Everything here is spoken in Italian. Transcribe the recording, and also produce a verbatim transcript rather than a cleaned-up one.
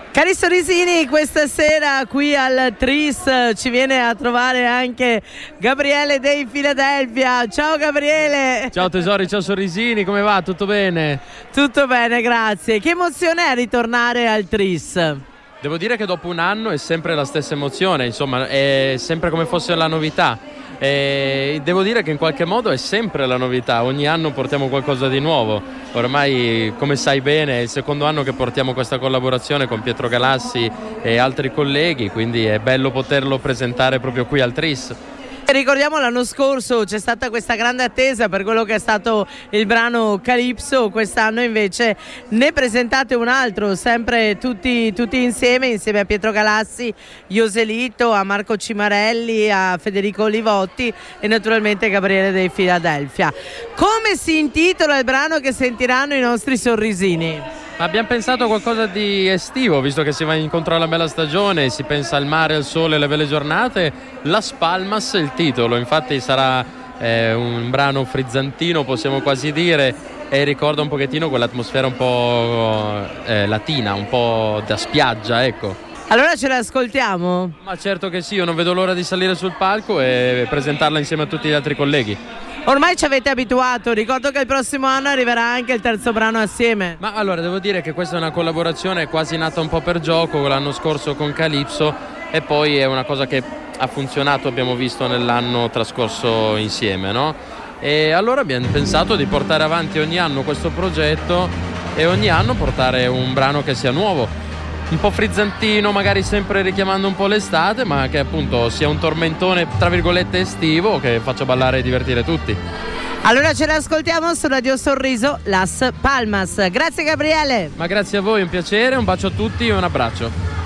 Cari sorrisini, questa sera qui al Tris ci viene a trovare anche Gabriele dei Philadelphia. Ciao Gabriele! Ciao tesori, ciao sorrisini, come va? Tutto bene? Tutto bene, grazie. Che emozione è ritornare al Tris? Devo dire che dopo un anno è sempre la stessa emozione, insomma, è sempre come fosse la novità. E devo dire che in qualche modo è sempre la novità, ogni anno portiamo qualcosa di nuovo. Ormai, come sai bene, è il secondo anno che portiamo questa collaborazione con Pietro Galassi e altri colleghi, quindi è bello poterlo presentare proprio qui al Tris. Ricordiamo l'anno scorso c'è stata questa grande attesa per quello che è stato il brano Calypso, quest'anno invece ne presentate un altro, sempre tutti, tutti insieme, insieme a Pietro Galassi, Joselito, a Marco Cimarelli, a Federico Olivotti e naturalmente Gabriele dei Philadelphia. Come si intitola il brano che sentiranno i nostri sorrisini? Abbiamo pensato a qualcosa di estivo, visto che si va incontro alla bella stagione, si pensa al mare, al sole, alle belle giornate. Las Palmas è il titolo, infatti sarà eh, un brano frizzantino, possiamo quasi dire, e ricorda un pochettino quell'atmosfera un po' eh, latina, un po' da spiaggia, ecco. Allora ce l'ascoltiamo? Ma certo che sì, io non vedo l'ora di salire sul palco e presentarla insieme a tutti gli altri colleghi. Ormai ci avete abituato, ricordo che il prossimo anno arriverà anche il terzo brano assieme. Ma allora devo dire che questa è una collaborazione quasi nata un po' per gioco, l'anno scorso con Calypso, e poi è una cosa che ha funzionato, abbiamo visto nell'anno trascorso insieme, no? E allora abbiamo pensato di portare avanti ogni anno questo progetto e ogni anno portare un brano che sia nuovo, un po' frizzantino, magari sempre richiamando un po' l'estate, ma che appunto sia un tormentone tra virgolette estivo che faccia ballare e divertire tutti. Allora ce l'ascoltiamo su Radio Sorriso, Las Palmas. Grazie Gabriele. Ma grazie a voi, un piacere, un bacio a tutti e un abbraccio.